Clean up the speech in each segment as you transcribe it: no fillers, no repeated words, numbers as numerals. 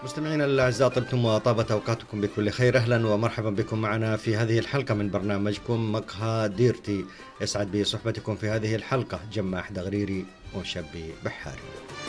مستمعينا الأعزاء، طبتم وطابت أوقاتكم بكل خير. أهلا ومرحبا بكم معنا في هذه الحلقة من برنامجكم مقهى ديرتي. يسعد بي صحبتكم في هذه الحلقة جماح دغريري وشبي بحاري.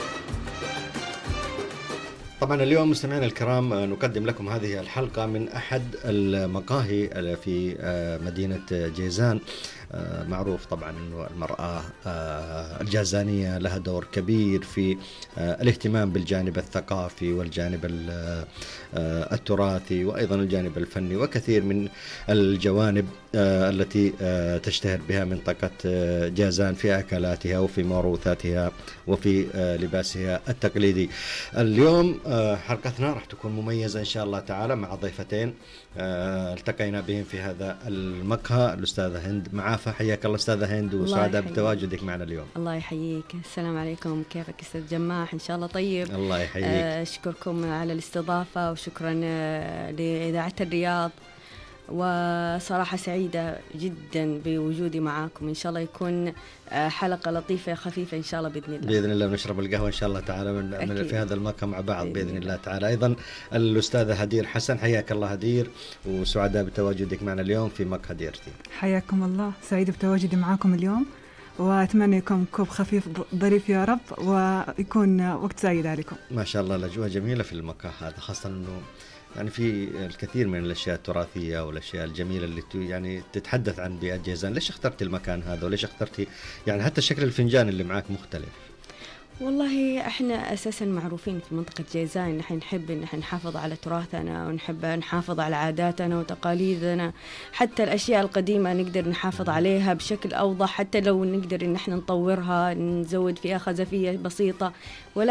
طبعا اليوم مستمعينا الكرام نقدم لكم هذه الحلقة من أحد المقاهي في مدينة جيزان. معروف طبعا أنه المرأة الجازانية لها دور كبير في الاهتمام بالجانب الثقافي والجانب التراثي وأيضا الجانب الفني وكثير من الجوانب التي تشتهر بها منطقة جازان في أكلاتها وفي موروثاتها وفي لباسها التقليدي. اليوم حلقتنا راح تكون مميزة إن شاء الله تعالى مع ضيفتين التقينا بهم في هذا المقهى، الأستاذة هند معافى. حياك الله أستاذة هند، وسعادة بتواجدك معنا اليوم. الله يحييك. السلام عليكم، كيفك أستاذ جماح؟ إن شاء الله طيب. الله يحييك. أشكركم على الاستضافة وشكرا لإذاعة الرياض، وصراحة سعيدة جدا بوجودي معاكم. إن شاء الله يكون حلقة لطيفة خفيفة إن شاء الله بإذن الله. بإذن الله نشرب القهوة إن شاء الله تعالى من في هذا المقهى مع بعض بإذن الله تعالى. أيضا الأستاذة هدير حسن، حياك الله هدير، وسعداء بتواجدك معنا اليوم في مقهى ديرتي. حياكم الله، سعيد بتواجدي معاكم اليوم، وأتمنى يكون كوب خفيف ظريف يا رب، ويكون وقت سعيد عليكم. ما شاء الله الأجواء جميلة في المقهى هذا، خاصة أنه يعني في الكثير من الأشياء التراثية والأشياء الجميلة اللي يعني تتحدث عن بيئة جيزان. ليش اخترتي المكان هذا وليش اخترتي يعني حتى شكل الفنجان اللي معاك مختلف؟ والله احنا اساسا معروفين في منطقة جيزان، نحن نحب ان احنا نحافظ على تراثنا ونحب نحافظ على عاداتنا وتقاليدنا، حتى الاشياء القديمة نقدر نحافظ عليها بشكل اوضح، حتى لو نقدر ان احنا نطورها نزود فيها خزفية بسيطة،